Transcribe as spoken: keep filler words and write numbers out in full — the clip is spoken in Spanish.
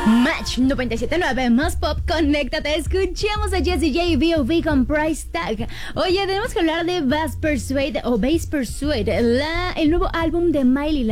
Match noventa y siete punto nueve, más pop, conéctate. Escuchemos a Jessie J y B O B con Price Tag. Oye, tenemos que hablar de Bass Persuade o Bass Persuade, la, el nuevo álbum de Miley.